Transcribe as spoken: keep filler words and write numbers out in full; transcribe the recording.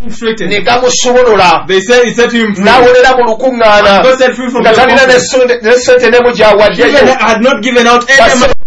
inflicted. Ne gamusobolola. They said it set him free. N'awolera mu lukuŋŋaana. God set free from nga the talina conference. ne ssente ne mu Even gy'awaddeyo. had not given out any money.